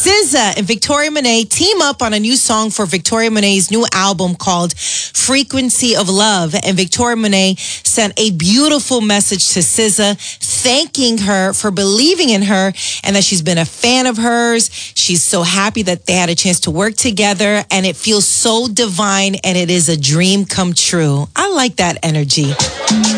SZA and Victoria Monet team up on a new song for Victoria Monet's new album called Frequency of Love. And Victoria Monet sent a beautiful message to SZA, thanking her for believing in her and that she's been a fan of hers. She's so happy that they had a chance to work together, and it feels so divine, and it is a dream come true. I like that energy.